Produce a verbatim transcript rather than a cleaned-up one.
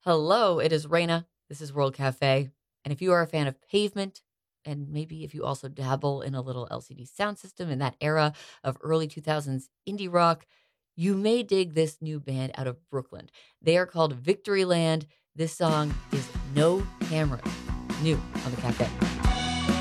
Hello, it is Raina. This is World Cafe. And if you are a fan of Pavement, and maybe if you also dabble in a little L C D sound system in that era of early two thousands indie rock, you may dig this new band out of Brooklyn. They are called Victoryland. This song is No Cameras, new on the cafe.